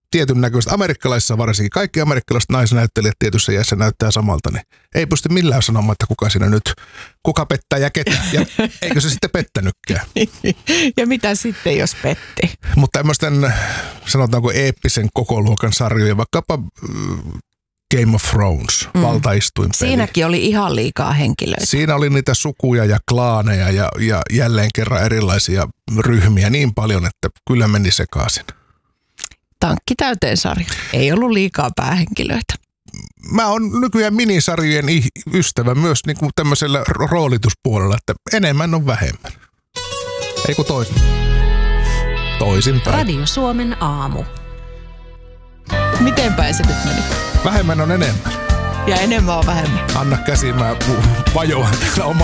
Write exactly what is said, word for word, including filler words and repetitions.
tietyn näköistä. Amerikkalaisissa varsinkin. Kaikki amerikkalaiset naisnäyttelijät tietyssä iässä näyttää samalta. Niin ei pysty millään sanomaan, että kuka siinä nyt, kuka pettää ja ketä. Ja eikö se sitten pettänytkään. Ja mitä sitten, jos petti? Mutta tämmöisten, sanotaanko eeppisen kokoluokan sarjoja, vaikkapa Game of Thrones, mm. valtaistuinpeli. Siinäkin oli ihan liikaa henkilöitä. Siinä oli niitä sukuja ja klaaneja ja, ja jälleen kerran erilaisia ryhmiä niin paljon, että kyllä meni sekaisin. Tankki täyteen sarja. Ei ollut liikaa päähenkilöitä. Mä oon nykyään minisarjojen ystävä myös niin kuin tämmöisellä roolituspuolella, että enemmän on vähemmän. Ei kun toisin. Toisinpäin. Radio Suomen aamu. Miten päin se nyt meni? Vähemmän on enemmän. Ja enemmän on vähemmän. Anna käsi, mä vajoan täällä